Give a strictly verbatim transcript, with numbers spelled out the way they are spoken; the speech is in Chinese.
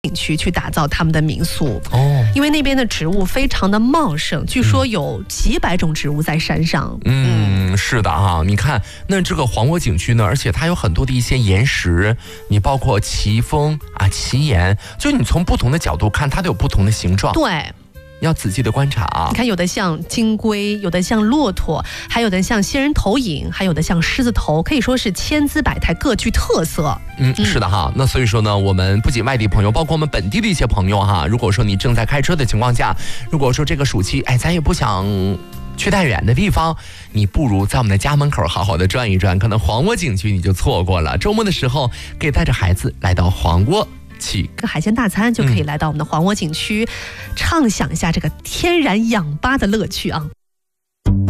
景区去打造他们的民宿哦， 因为那边的植物非常的茂盛，据说有几百种植物在山上。 嗯，嗯是的哈，你看那这个黄窝景区呢，而且它有很多的一些岩石，你包括奇峰啊、奇岩，就你从不同的角度看，它都有不同的形状。 对。 要仔细的观察啊！ 你看，有的像金龟，有的像骆驼，还有的像仙人投影，还有的像狮子头，可以说是千姿百态，各具特色。 嗯，是的哈。那所以说呢，我们不仅外地朋友，包括我们本地的一些朋友哈，如果说你正在开车的情况下，如果说这个暑期，哎，咱也不想去太远的地方，你不如在我们的家门口好好的转一转，可能黄窝景区你就错过了。周末的时候，可以带着孩子来到黄窝。去个海鲜大餐就可以来到我们的黄窝景区，嗯、畅享一下这个天然氧吧的乐趣啊！